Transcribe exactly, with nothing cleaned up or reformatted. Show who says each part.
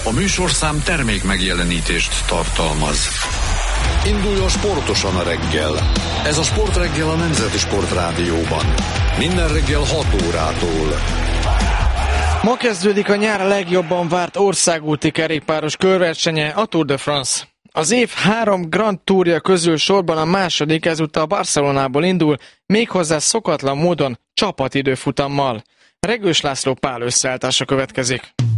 Speaker 1: A műsorszám termék megjelenítést tartalmaz. Induljon sportosan a reggel. Ez a Sportreggel a Nemzeti Sportrádióban. Minden reggel hat órától.
Speaker 2: Ma kezdődik a nyár legjobban várt országúti kerékpáros körversenye, a Tour de France. Az év három Grand Tourja közül sorban a második ezúttal Barcelonából indul, méghozzá szokatlan módon csapatidőfutammal. Regős László Pál összeállítása következik.